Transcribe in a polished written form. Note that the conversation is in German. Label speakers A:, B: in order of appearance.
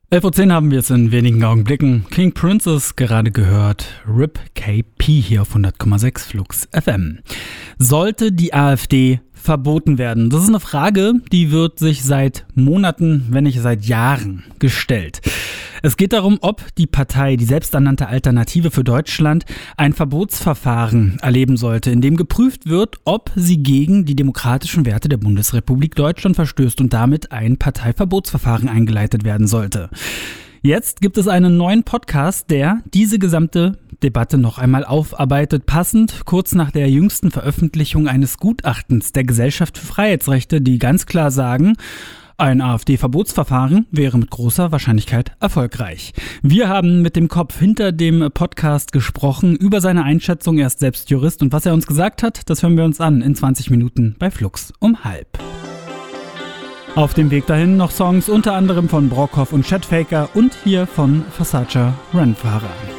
A: 11:10 Uhr haben wir es in wenigen Augenblicken. King Princess gerade gehört. RIP KP hier auf 100,6 Flux FM. Sollte die AfD verboten werden? Das ist eine Frage, die wird sich seit Monaten, wenn nicht seit Jahren gestellt. Es geht darum, ob die Partei, die selbsternannte Alternative für Deutschland, ein Verbotsverfahren erleben sollte, in dem geprüft wird, ob sie gegen die demokratischen Werte der Bundesrepublik Deutschland verstößt und damit ein Parteiverbotsverfahren eingeleitet werden sollte. Jetzt gibt es einen neuen Podcast, der diese gesamte Debatte noch einmal aufarbeitet, passend kurz nach der jüngsten Veröffentlichung eines Gutachtens der Gesellschaft für Freiheitsrechte, die ganz klar sagen, ein AfD-Verbotsverfahren wäre mit großer Wahrscheinlichkeit erfolgreich. Wir haben mit dem Kopf hinter dem Podcast gesprochen über seine Einschätzung. Er ist selbst Jurist und was er uns gesagt hat, das hören wir uns an in 20 Minuten bei Flux um 12:30. Auf dem Weg dahin noch Songs unter anderem von Brockhoff und Chatfaker und hier von Versace Rennfahrer.